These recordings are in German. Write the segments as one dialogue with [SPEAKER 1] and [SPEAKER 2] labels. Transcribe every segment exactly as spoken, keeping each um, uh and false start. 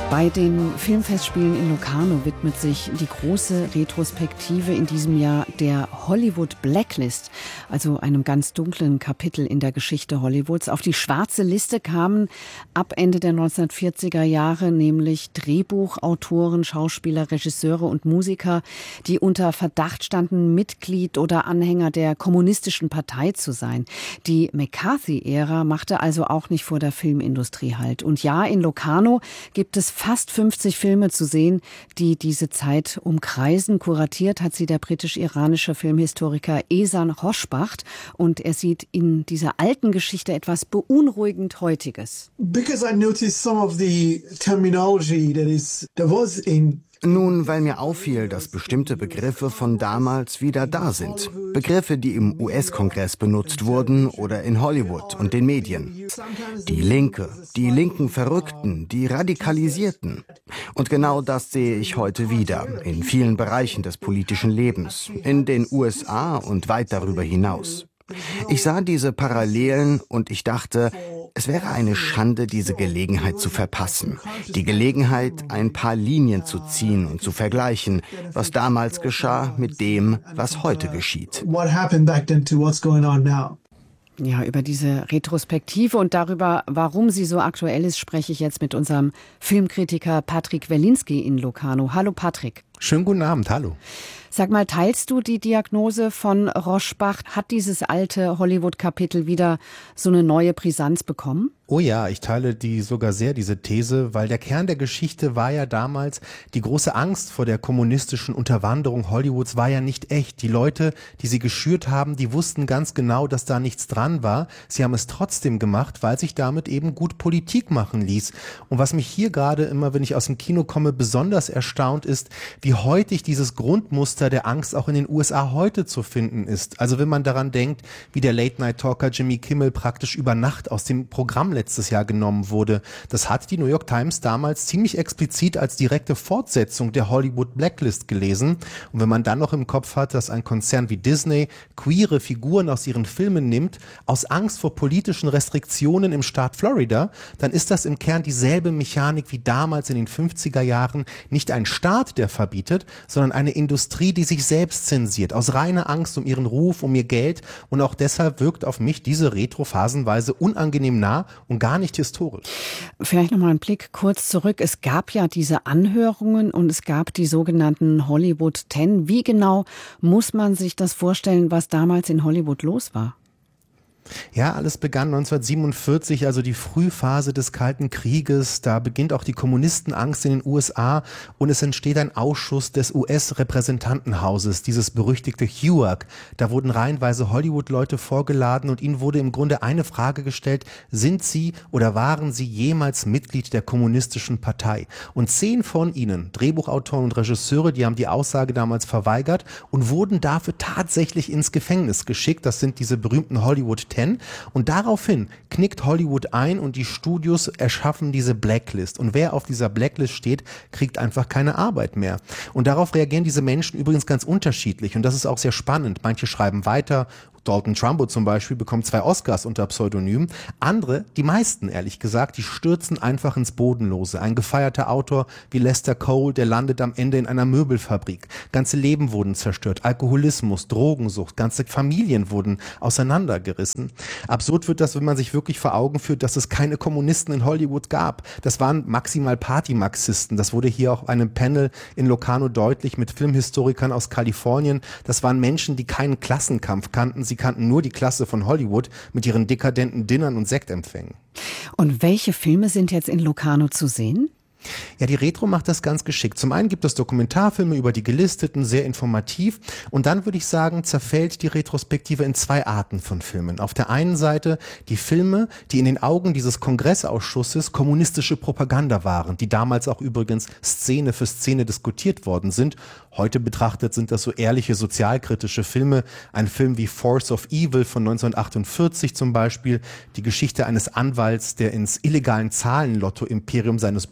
[SPEAKER 1] Bei den Filmfestspielen in Locarno widmet sich die große Retrospektive in diesem Jahr der Hollywood Blacklist, also einem ganz dunklen Kapitel in der Geschichte Hollywoods. Auf die schwarze Liste kamen ab Ende der neunzehnhundertvierziger Jahre nämlich Drehbuchautoren, Schauspieler, Regisseure und Musiker, die unter Verdacht standen, Mitglied oder Anhänger der kommunistischen Partei zu sein. Die McCarthy-Ära machte also auch nicht vor der Filmindustrie Halt. Und ja, in Locarno gibt es fast fünfzig Filme zu sehen, die diese Zeit umkreisen. Kuratiert hat sie der britisch-iranische Filmhistoriker Ehsan Roschbacht. Und er sieht in dieser alten Geschichte etwas beunruhigend Heutiges.
[SPEAKER 2] Because I noticed some of the terminology that is that was in
[SPEAKER 3] Nun, weil mir auffiel, dass bestimmte Begriffe von damals wieder da sind. Begriffe, die im U S-Kongress benutzt wurden oder in Hollywood und den Medien. Die Linke, die linken Verrückten, die Radikalisierten. Und genau das sehe ich heute wieder, in vielen Bereichen des politischen Lebens, in den U S A und weit darüber hinaus. Ich sah diese Parallelen und ich dachte, es wäre eine Schande, diese Gelegenheit zu verpassen. Die Gelegenheit, ein paar Linien zu ziehen und zu vergleichen, was damals geschah mit dem, was heute geschieht.
[SPEAKER 1] Ja, über diese Retrospektive und darüber, warum sie so aktuell ist, spreche ich jetzt mit unserem Filmkritiker Patrick Welinski in Locarno. Hallo Patrick.
[SPEAKER 4] Schönen guten Abend, hallo.
[SPEAKER 1] Sag mal, teilst du die Diagnose von Roschbacht? Hat dieses alte Hollywood-Kapitel wieder so eine neue Brisanz bekommen?
[SPEAKER 4] Oh ja, ich teile die sogar sehr, diese These, weil der Kern der Geschichte war ja damals, die große Angst vor der kommunistischen Unterwanderung Hollywoods war ja nicht echt. Die Leute, die sie geschürt haben, die wussten ganz genau, dass da nichts dran war. Sie haben es trotzdem gemacht, weil sich damit eben gut Politik machen ließ. Und was mich hier gerade immer, wenn ich aus dem Kino komme, besonders erstaunt ist, wie heutig dieses Grundmuster der Angst auch in den U S A heute zu finden ist. Also wenn man daran denkt, wie der Late-Night-Talker Jimmy Kimmel praktisch über Nacht aus dem Programm letztes Jahr genommen wurde. Das hat die New York Times damals ziemlich explizit als direkte Fortsetzung der Hollywood Blacklist gelesen. Und wenn man dann noch im Kopf hat, dass ein Konzern wie Disney queere Figuren aus ihren Filmen nimmt, aus Angst vor politischen Restriktionen im Staat Florida, dann ist das im Kern dieselbe Mechanik wie damals in den fünfziger Jahren. Nicht ein Staat, der verbietet, sondern eine Industrie, die sich selbst zensiert, aus reiner Angst um ihren Ruf, um ihr Geld. Und auch deshalb wirkt auf mich diese Retro phasenweise unangenehm nah und gar nicht historisch.
[SPEAKER 1] Vielleicht noch mal einen Blick kurz zurück. Es gab ja diese Anhörungen und es gab die sogenannten Hollywood Ten. Wie genau muss man sich das vorstellen, was damals in Hollywood los war?
[SPEAKER 4] Ja, alles begann neunzehnhundertsiebenundvierzig, also die Frühphase des Kalten Krieges. Da beginnt auch die Kommunistenangst in den U S A und es entsteht ein Ausschuss des U S-Repräsentantenhauses, dieses berüchtigte H U A C. Da wurden reihenweise Hollywood-Leute vorgeladen und ihnen wurde im Grunde eine Frage gestellt: Sind sie oder waren sie jemals Mitglied der kommunistischen Partei? Und zehn von ihnen, Drehbuchautoren und Regisseure, die haben die Aussage damals verweigert und wurden dafür tatsächlich ins Gefängnis geschickt. Das sind diese berühmten Hollywood Ten. Und daraufhin knickt Hollywood ein und die Studios erschaffen diese Blacklist. Und wer auf dieser Blacklist steht, kriegt einfach keine Arbeit mehr. Und darauf reagieren diese Menschen übrigens ganz unterschiedlich. Und das ist auch sehr spannend. Manche schreiben weiter. Dalton Trumbo zum Beispiel bekommt zwei Oscars unter Pseudonym. Andere, die meisten ehrlich gesagt, die stürzen einfach ins Bodenlose. Ein gefeierter Autor wie Lester Cole, der landet am Ende in einer Möbelfabrik. Ganze Leben wurden zerstört. Alkoholismus, Drogensucht, ganze Familien wurden auseinandergerissen. Absurd wird das, wenn man sich wirklich vor Augen führt, dass es keine Kommunisten in Hollywood gab. Das waren maximal Partymarxisten. Das wurde hier auch auf einem Panel in Locarno deutlich mit Filmhistorikern aus Kalifornien. Das waren Menschen, die keinen Klassenkampf kannten. Sie kannten nur die Klasse von Hollywood mit ihren dekadenten Dinnern und Sektempfängen.
[SPEAKER 1] Und welche Filme sind jetzt in Locarno zu sehen?
[SPEAKER 4] Ja, die Retro macht das ganz geschickt. Zum einen gibt es Dokumentarfilme über die Gelisteten, sehr informativ. Und dann würde ich sagen, zerfällt die Retrospektive in zwei Arten von Filmen. Auf der einen Seite die Filme, die in den Augen dieses Kongressausschusses kommunistische Propaganda waren, die damals auch übrigens Szene für Szene diskutiert worden sind. Heute betrachtet sind das so ehrliche sozialkritische Filme. Ein Film wie Force of Evil von neunzehnhundertachtundvierzig zum Beispiel. Die Geschichte eines Anwalts, der ins illegalen Zahlenlotto-Imperium seines Bruders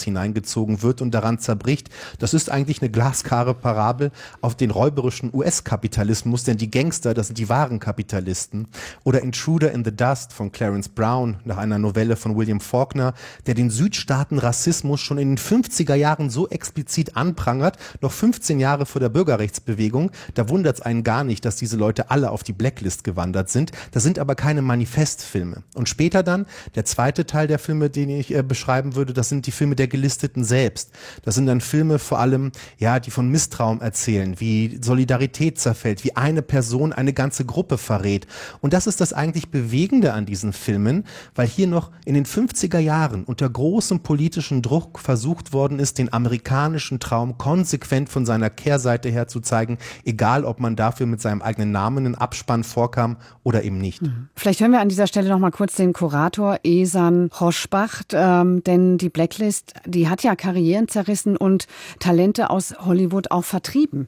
[SPEAKER 4] hineingezogen wird und daran zerbricht. Das ist eigentlich eine glasklare Parabel auf den räuberischen U S-Kapitalismus, denn die Gangster, das sind die wahren Kapitalisten. Oder Intruder in the Dust von Clarence Brown, nach einer Novelle von William Faulkner, der den Südstaaten-Rassismus schon in den fünfziger Jahren so explizit anprangert, noch fünfzehn Jahre vor der Bürgerrechtsbewegung. Da wundert es einen gar nicht, dass diese Leute alle auf die Blacklist gewandert sind. Das sind aber keine Manifestfilme. Und später dann, der zweite Teil der Filme, den ich äh, beschreiben würde, das sind die Filme der Gelisteten selbst. Das sind dann Filme vor allem, ja, die von Misstrauen erzählen, wie Solidarität zerfällt, wie eine Person eine ganze Gruppe verrät. Und das ist das eigentlich Bewegende an diesen Filmen, weil hier noch in den fünfziger Jahren unter großem politischen Druck versucht worden ist, den amerikanischen Traum konsequent von seiner Kehrseite her zu zeigen, egal ob man dafür mit seinem eigenen Namen in Abspann vorkam oder eben nicht.
[SPEAKER 1] Vielleicht hören wir an dieser Stelle noch mal kurz den Kurator Ehsan Hoschbacht, ähm, denn die Blacklist, die hat ja Karrieren zerrissen und Talente aus Hollywood auch vertrieben.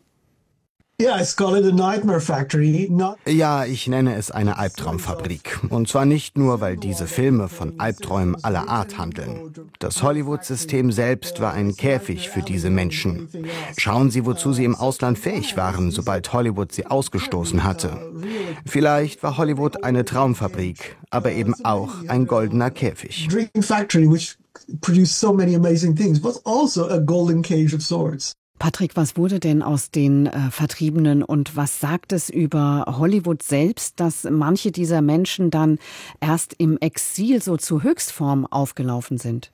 [SPEAKER 3] Ja, ich nenne es eine Albtraumfabrik. Und zwar nicht nur, weil diese Filme von Albträumen aller Art handeln. Das Hollywood-System selbst war ein Käfig für diese Menschen. Schauen Sie, wozu sie im Ausland fähig waren, sobald Hollywood sie ausgestoßen hatte. Vielleicht war Hollywood eine Traumfabrik, aber eben auch ein goldener Käfig.
[SPEAKER 1] Patrick, was wurde denn aus den äh, Vertriebenen und was sagt es über Hollywood selbst, dass manche dieser Menschen dann erst im Exil so zur Höchstform aufgelaufen sind?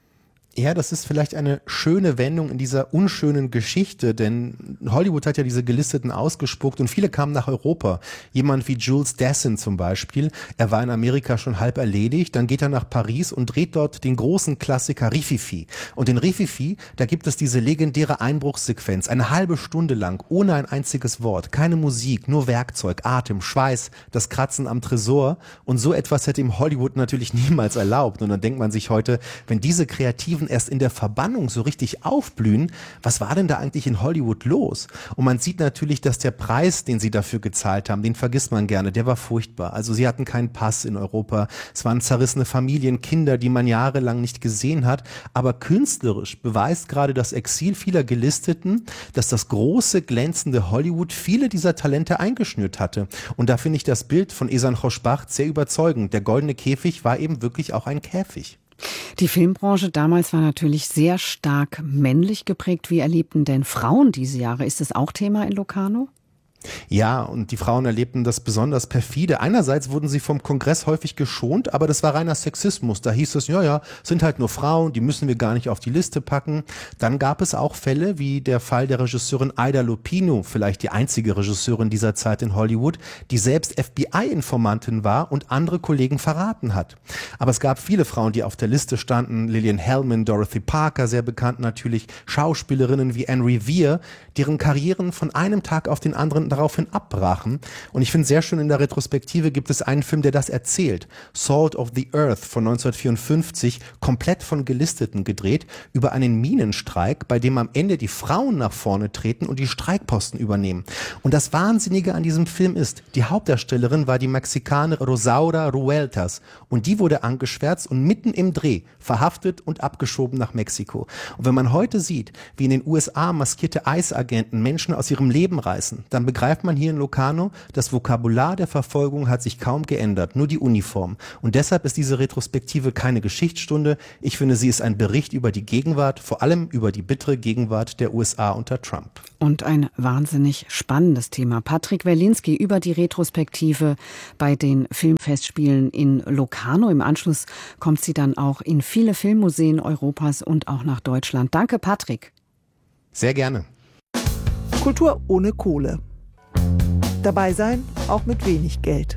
[SPEAKER 4] Ja, das ist vielleicht eine schöne Wendung in dieser unschönen Geschichte, denn Hollywood hat ja diese Gelisteten ausgespuckt und viele kamen nach Europa. Jemand wie Jules Dassin zum Beispiel, er war in Amerika schon halb erledigt, dann geht er nach Paris und dreht dort den großen Klassiker Rififi. Und in Rififi, da gibt es diese legendäre Einbruchssequenz, eine halbe Stunde lang, ohne ein einziges Wort, keine Musik, nur Werkzeug, Atem, Schweiß, das Kratzen am Tresor. Und so etwas hätte ihm Hollywood natürlich niemals erlaubt. Und dann denkt man sich heute, wenn diese kreativen erst in der Verbannung so richtig aufblühen, was war denn da eigentlich in Hollywood los? Und man sieht natürlich, dass der Preis, den sie dafür gezahlt haben, den vergisst man gerne, der war furchtbar. Also sie hatten keinen Pass in Europa, es waren zerrissene Familien, Kinder, die man jahrelang nicht gesehen hat, aber künstlerisch beweist gerade das Exil vieler Gelisteten, dass das große, glänzende Hollywood viele dieser Talente eingeschnürt hatte. Und da finde ich das Bild von Ehsan Hoschbacht sehr überzeugend. Der goldene Käfig war eben wirklich auch ein Käfig.
[SPEAKER 1] Die Filmbranche damals war natürlich sehr stark männlich geprägt. Wie erlebten denn Frauen diese Jahre? Ist das auch Thema in Locarno?
[SPEAKER 4] Ja, und die Frauen erlebten das besonders perfide. Einerseits wurden sie vom Kongress häufig geschont, aber das war reiner Sexismus. Da hieß es, ja, ja, sind halt nur Frauen, die müssen wir gar nicht auf die Liste packen. Dann gab es auch Fälle, wie der Fall der Regisseurin Ida Lupino, vielleicht die einzige Regisseurin dieser Zeit in Hollywood, die selbst F B I-Informantin war und andere Kollegen verraten hat. Aber es gab viele Frauen, die auf der Liste standen. Lillian Hellman, Dorothy Parker, sehr bekannt natürlich, Schauspielerinnen wie Anne Revere, deren Karrieren von einem Tag auf den anderen daraufhin abbrachen. Und ich finde sehr schön, in der Retrospektive gibt es einen Film, der das erzählt. Salt of the Earth von neunzehnhundertvierundfünfzig, komplett von Gelisteten gedreht, über einen Minenstreik, bei dem am Ende die Frauen nach vorne treten und die Streikposten übernehmen. Und das Wahnsinnige an diesem Film ist, die Hauptdarstellerin war die Mexikanerin Rosaura Rueltas und die wurde angeschwärzt und mitten im Dreh verhaftet und abgeschoben nach Mexiko. Und wenn man heute sieht, wie in den U S A maskierte I C E-Agenten Menschen aus ihrem Leben reißen, dann begreift man hier in Locarno, das Vokabular der Verfolgung hat sich kaum geändert, nur die Uniform. Und deshalb ist diese Retrospektive keine Geschichtsstunde. Ich finde, sie ist ein Bericht über die Gegenwart, vor allem über die bittere Gegenwart der U S A unter Trump.
[SPEAKER 1] Und ein wahnsinnig spannendes Thema. Patrick Werlinski über die Retrospektive bei den Filmfestspielen in Locarno. Im Anschluss kommt sie dann auch in viele Filmmuseen Europas und auch nach Deutschland. Danke, Patrick.
[SPEAKER 4] Sehr gerne.
[SPEAKER 5] Kultur ohne Kohle. Dabei sein, auch mit wenig Geld.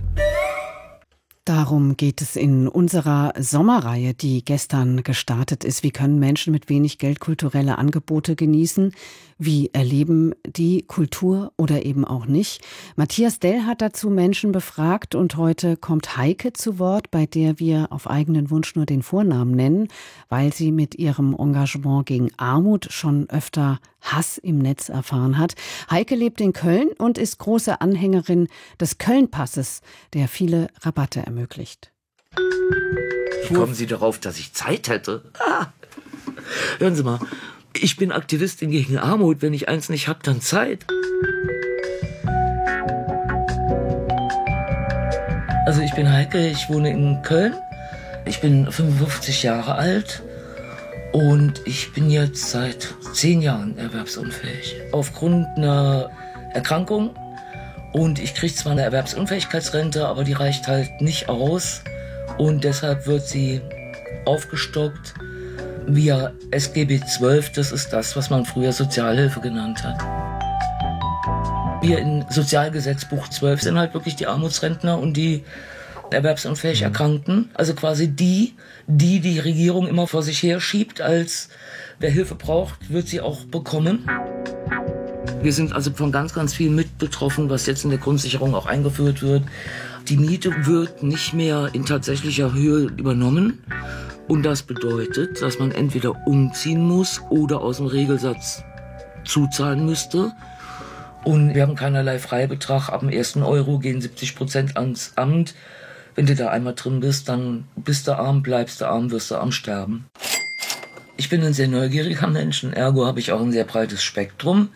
[SPEAKER 1] Darum geht es in unserer Sommerreihe, die gestern gestartet ist. Wie können Menschen mit wenig Geld kulturelle Angebote genießen? Wie erleben die Kultur oder eben auch nicht? Matthias Dell hat dazu Menschen befragt und heute kommt Heike zu Wort, bei der wir auf eigenen Wunsch nur den Vornamen nennen, weil sie mit ihrem Engagement gegen Armut schon öfter Hass im Netz erfahren hat. Heike lebt in Köln und ist große Anhängerin des Köln-Passes, der viele Rabatte ermöglicht.
[SPEAKER 6] Wie kommen Sie darauf, dass ich Zeit hätte? Ah. Hören Sie mal, ich bin Aktivistin gegen Armut. Wenn ich eins nicht habe, dann Zeit. Also ich bin Heike, ich wohne in Köln. Ich bin fünfundfünfzig Jahre alt und ich bin jetzt seit zehn Jahren erwerbsunfähig. Aufgrund einer Erkrankung. Und ich kriege zwar eine Erwerbsunfähigkeitsrente, aber die reicht halt nicht aus. Und deshalb wird sie aufgestockt via S G B zwölf. Das ist das, was man früher Sozialhilfe genannt hat. Wir in Sozialgesetzbuch zwölf sind halt wirklich die Armutsrentner und die erwerbsunfähig Erkrankten. Also quasi die, die die Regierung immer vor sich her schiebt, als wer Hilfe braucht, wird sie auch bekommen. Wir sind also von ganz, ganz viel mit betroffen, was jetzt in der Grundsicherung auch eingeführt wird. Die Miete wird nicht mehr in tatsächlicher Höhe übernommen. Und das bedeutet, dass man entweder umziehen muss oder aus dem Regelsatz zuzahlen müsste. Und wir haben keinerlei Freibetrag. Ab dem ersten Euro gehen siebzig Prozent ans Amt. Wenn du da einmal drin bist, dann bist du arm, bleibst du arm, wirst du arm sterben. Ich bin ein sehr neugieriger Mensch, ergo habe ich auch ein sehr breites Spektrum.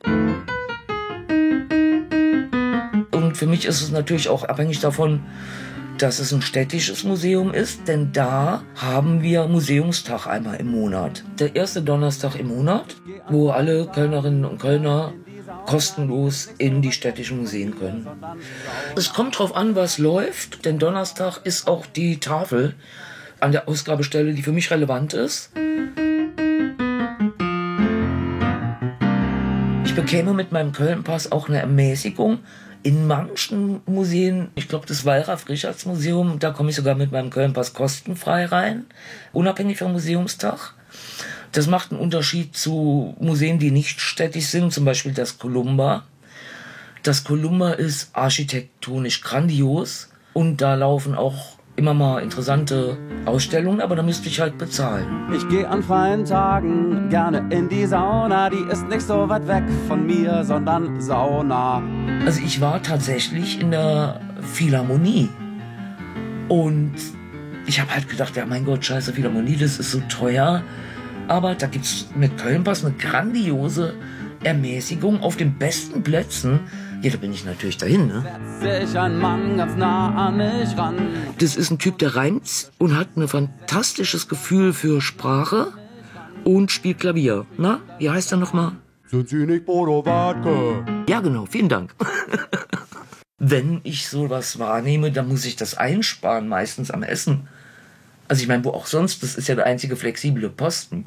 [SPEAKER 6] Und für mich ist es natürlich auch abhängig davon, dass es ein städtisches Museum ist, denn da haben wir Museumstag einmal im Monat. Der erste Donnerstag im Monat, wo alle Kölnerinnen und Kölner kostenlos in die städtischen Museen können. Es kommt drauf an, was läuft, denn Donnerstag ist auch die Tafel an der Ausgabestelle, die für mich relevant ist. Ich bekäme mit meinem Köln-Pass auch eine Ermäßigung. In manchen Museen, ich glaube das Wallraf-Richards-Museum, da komme ich sogar mit meinem Köln-Pass kostenfrei rein, unabhängig vom Museumstag. Das macht einen Unterschied zu Museen, die nicht städtisch sind, zum Beispiel das Columba. Das Columba ist architektonisch grandios und da laufen auch immer mal interessante Ausstellungen, aber da müsste ich halt bezahlen.
[SPEAKER 7] Ich gehe an freien Tagen gerne in die Sauna, die ist nicht so weit weg von mir, sondern saunah.
[SPEAKER 6] Also ich war tatsächlich in der Philharmonie und ich habe halt gedacht, ja mein Gott, scheiße, Philharmonie, das ist so teuer. Aber da gibt es mit Köln-Pass eine grandiose Ermäßigung auf den besten Plätzen. Ja, da bin ich natürlich dahin, ne?
[SPEAKER 7] Ein Mann ganz nah an mich ran.
[SPEAKER 6] Das ist ein Typ, der reimt und hat ein fantastisches Gefühl für Sprache und spielt Klavier. Na, wie heißt er nochmal?
[SPEAKER 7] Sind Sie nicht Bodo Wartke?
[SPEAKER 6] Ja, genau, vielen Dank. Wenn ich sowas wahrnehme, dann muss ich das einsparen, meistens am Essen. Also ich meine, wo auch sonst, das ist ja der einzige flexible Posten.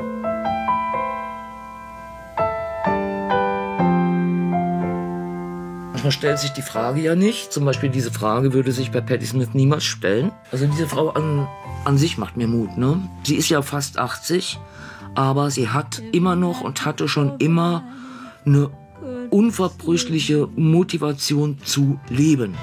[SPEAKER 6] Manchmal stellt sich die Frage ja nicht. Zum Beispiel diese Frage würde sich bei Patti Smith niemals stellen. Also diese Frau an, an sich macht mir Mut, ne? Sie ist ja fast achtzig, aber sie hat immer noch und hatte schon immer eine unverbrüchliche Motivation zu leben.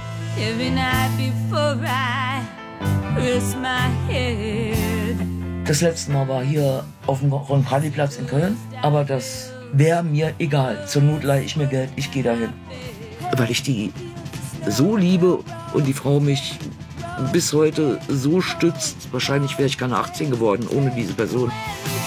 [SPEAKER 6] Das letzte Mal war hier auf dem Ronpalli-Platz in Köln, aber das wäre mir egal. Zur Not leihe ich mir Geld, ich gehe dahin. Weil ich die so liebe und die Frau mich bis heute so stützt. Wahrscheinlich wäre ich keine achtzehn geworden ohne diese Person.